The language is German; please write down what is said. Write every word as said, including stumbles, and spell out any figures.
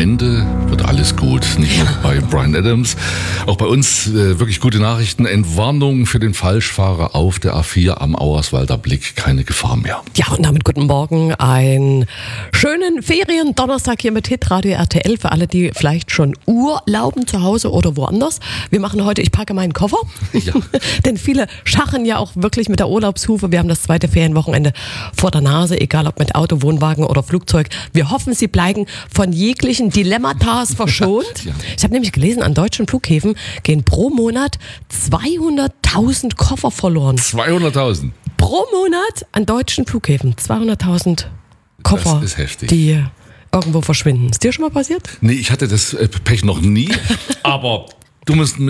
Ende wird alles gut. Nicht nur bei Bryan Adams, auch bei uns äh, wirklich gute Nachrichten. Entwarnung für den Falschfahrer auf der A vier am Auerswalder Blick. Keine Gefahr mehr. Ja, und damit guten Morgen. Einen schönen Ferien-Donnerstag hier mit Hitradio R T L für alle, die vielleicht schon urlauben zu Hause oder woanders. Wir machen heute, ich packe meinen Koffer. Ja. Denn viele schachen ja auch wirklich mit der Urlaubshufe. Wir haben das zweite Ferienwochenende vor der Nase, egal ob mit Auto, Wohnwagen oder Flugzeug. Wir hoffen, Sie bleiben von jeglichen Dilemmatas verschont. Ja. Ich habe nämlich gelesen, an deutschen Flughäfen gehen pro Monat zweihunderttausend Koffer verloren. zweihunderttausend. Pro Monat an deutschen Flughäfen. zweihunderttausend Koffer, Das ist heftig. die irgendwo verschwinden. Ist dir schon mal passiert? Nee, ich hatte das äh, Pech noch nie, aber du musst